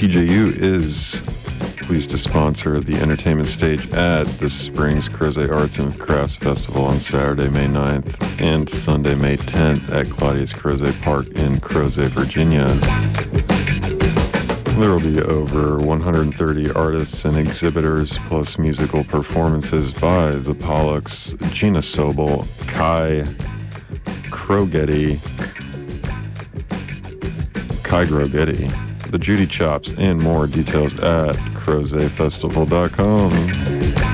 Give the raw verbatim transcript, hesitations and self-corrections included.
T J U is pleased to sponsor the entertainment stage at the Springs Crozet Arts and Crafts Festival on Saturday, May ninth and Sunday, May tenth at Claudius Crozet Park in Crozet, Virginia. There will be over one hundred thirty artists and exhibitors, plus musical performances by the Pollux, Gina Sobel, Kai Krogetti, Kai Grogetti, the Judy Chops, and more. Details at crozet festival dot com.